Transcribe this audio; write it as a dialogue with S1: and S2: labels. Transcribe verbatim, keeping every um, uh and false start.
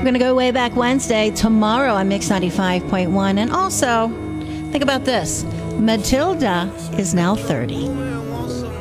S1: We're going to go way back Wednesday, tomorrow on Mix ninety-five point one. And also, think about this. Matilda is now thirty.